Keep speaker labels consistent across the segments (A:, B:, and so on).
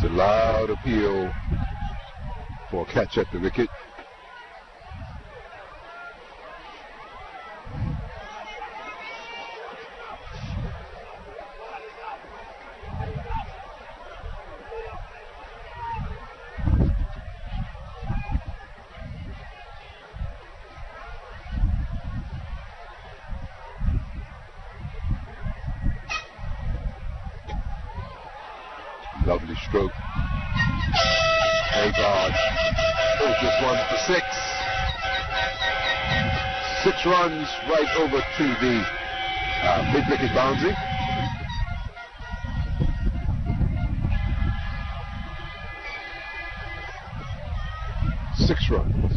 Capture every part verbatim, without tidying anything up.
A: It's a loud appeal for a catch at the wicket. Lovely stroke. Oh God. Oh, just one for six. Six runs right over to the uh, mid-wicket boundary. Six runs.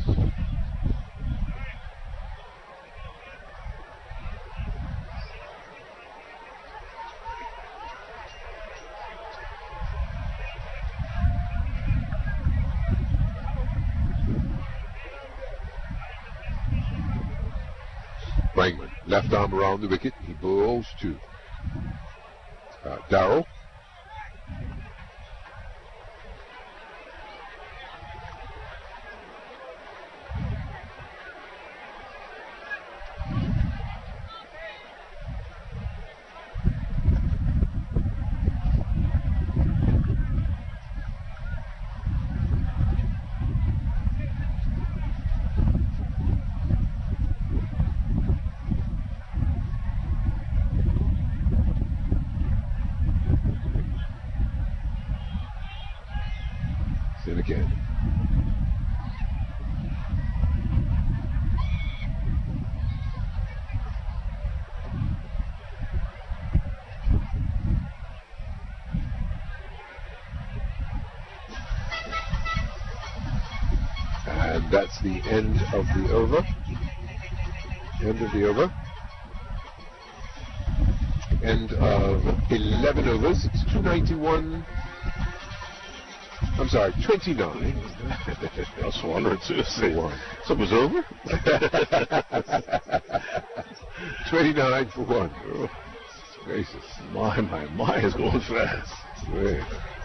A: Brangman, left arm around the wicket. He bowls to uh, Darrell. Then again. And that's the end of the over. End of the over. End of eleven overs. It's two ninety-one. I'm sorry, twenty-nine.
B: I was wondering too.
A: For one.
B: So it was over?
A: twenty-nine for one. Oh, gracious.
B: My, my, my is going fast.
A: Yeah.